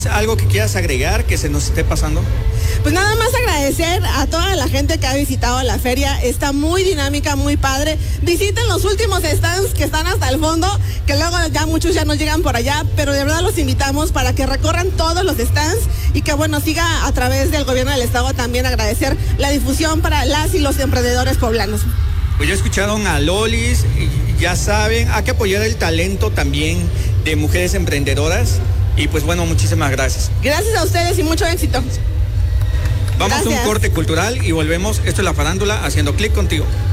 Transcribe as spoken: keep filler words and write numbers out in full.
¿Algo que quieras agregar que se nos esté pasando? Pues nada más agradecer a toda la gente que ha visitado la feria. Está muy dinámica, muy padre. Visiten los últimos stands que están hasta el fondo, que luego ya muchos ya no llegan por allá, pero de verdad los invitamos para que recorran todos los stands y que bueno, siga a través del gobierno del estado también agradecer la difusión para las y los emprendedores poblanos. Pues ya escucharon a Lolis, ya saben, hay que apoyar el talento también de mujeres emprendedoras. Y pues bueno, muchísimas gracias. Gracias a ustedes y mucho éxito. Vamos gracias. A un corte cultural y volvemos. Esto es La Farándula, haciendo clic contigo.